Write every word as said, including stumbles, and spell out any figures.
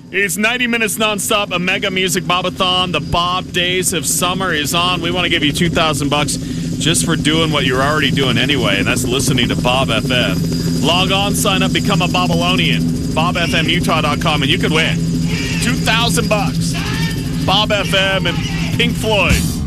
It's ninety minutes nonstop, a mega music bobathon. The Bob Days of Summer is on. We want to give you two thousand bucks just for doing what you're already doing anyway, and that's listening to Bob F M. Log on, sign up, become a Babylonian. bob f m utah dot com, and you could win two thousand bucks. Bob F M and Pink Floyd.